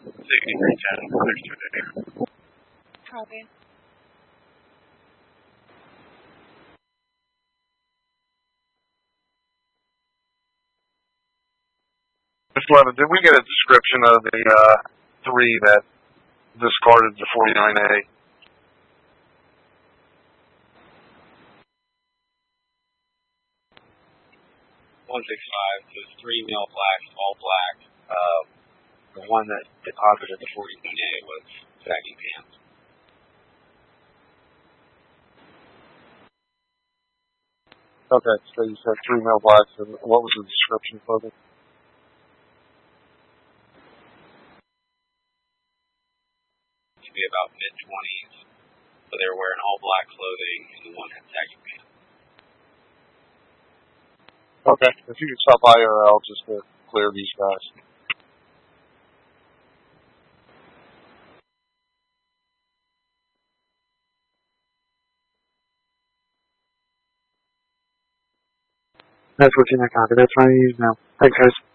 6310, understood. Copy. Ms. Levin, did we get a description of the three that discarded the 49A? 165, so it's 3 male blacks, all black. The one that deposited the 49A was saggy pants. Okay, so you said 3 male blacks, and what was the description for them? To be about mid-20s, so they were wearing all black clothing, and the one had saggy pants. Okay, if you could stop by IRL just to clear these guys. That's what's in that copy. That's what I use now. Thanks, guys.